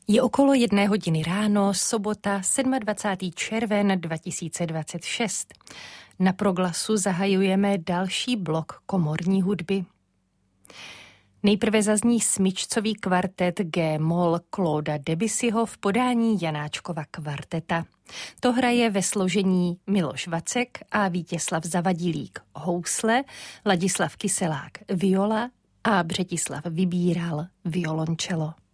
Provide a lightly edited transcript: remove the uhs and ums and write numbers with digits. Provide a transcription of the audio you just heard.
Je okolo 1:00 ráno, sobota, 27. červen 2026. Na Proglasu zahajujeme další blok komorní hudby. Nejprve zazní smyčcový kvartet G-moll Clauda Debussyho v podání Janáčkova kvarteta. To hraje ve složení Miloš Vacek a Vítězslav Zavadilík housle, Ladislav Kyselák viola a Břetislav Vybíral violončelo.